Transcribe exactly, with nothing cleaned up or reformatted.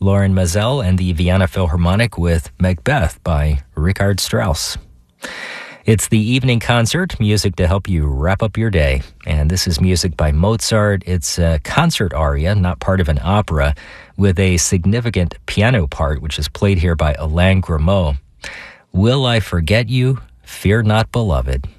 Lauren Mazel and the Vienna Philharmonic with Macbeth by Richard Strauss. It's the evening concert, music to help you wrap up your day. And this is music by Mozart. It's a concert aria, not part of an opera, with a significant piano part, which is played here by Alain Grimaud. Will I forget you? Fear not, beloved.